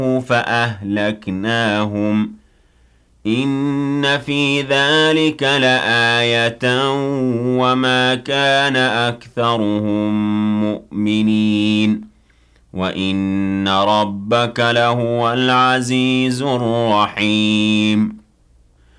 فأهلكناهم إن في ذلك لآية وما كان أكثرهم مؤمنين وإن ربك لهو العزيز الرحيم